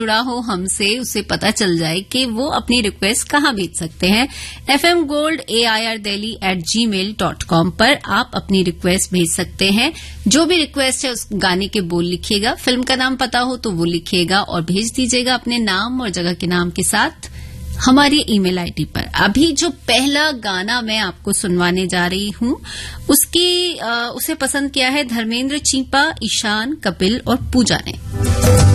जुड़ा हो हमसे, उसे पता चल जाए कि वो अपनी रिक्वेस्ट कहाँ भेज सकते हैं। fmgold@gmail.com पर आप अपनी रिक्वेस्ट भेज सकते हैं। जो भी रिक्वेस्ट है उस गाने के बोल लिखिएगा, फिल्म का नाम पता हो तो वो लिखिएगा और भेज दीजिएगा अपने नाम और जगह के नाम के साथ हमारी ईमेल आईडी पर। अभी जो पहला गाना मैं आपको सुनवाने जा रही हूं उसे पसंद किया है धर्मेंद्र चीपा, ईशान, कपिल और पूजा ने।